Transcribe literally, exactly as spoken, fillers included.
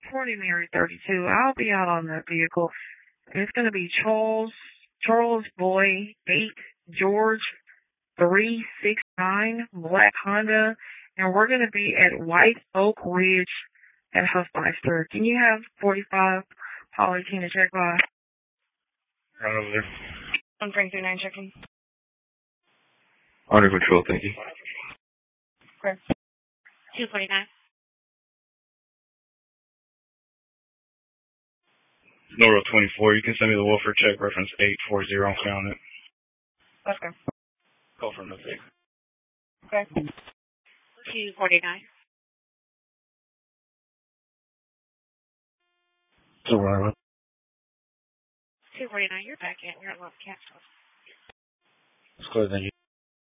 Forty Mary thirty-two. I'll be out on that vehicle. It's going to be Charles Charles Boy eight George three six nine Black Honda, and we're going to be at White Oak Ridge at Huffmeister. Can you have forty-five Polly Tina check by? Right over there. One three three nine checking. Under control, thank you. Okay. Two forty nine. Noro twenty-four, you can send me the Wolfer check reference eight four zero. Found it. Let's go. Call from the six. Okay. Two forty nine. Two right. Two forty nine. You're back in. You're at Love Castle. It's close, thank you.